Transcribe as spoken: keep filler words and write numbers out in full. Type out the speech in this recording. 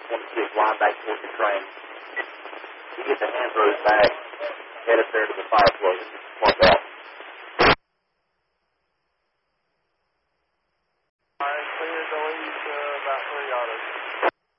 twenty-six, line back towards your train. You get the hand throws back, head up there to the fire plug, and plug off. All right, clear, delete uh, about three autos.